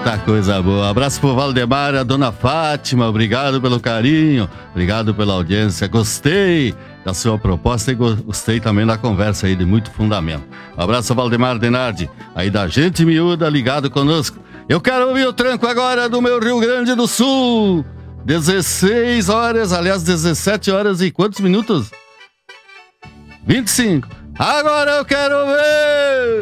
Eita, coisa boa. Abraço pro Valdemar e a dona Fátima. Obrigado pelo carinho, obrigado pela audiência. Gostei da sua proposta e gostei também da conversa aí, de muito fundamento. Um abraço ao Valdemar Denardi, aí da Gente Miúda, ligado conosco. Eu quero ouvir o tranco agora do meu Rio Grande do Sul. 16 horas, aliás, 17 horas e quantos minutos? 25. Agora eu quero ver!